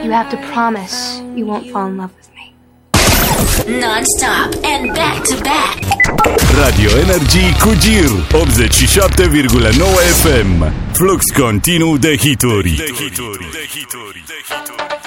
You have to promise you won't fall in love with me. Non-stop and back-to-back. Radio Energy cu Gir 87,9 FM. Flux continuu de hituri.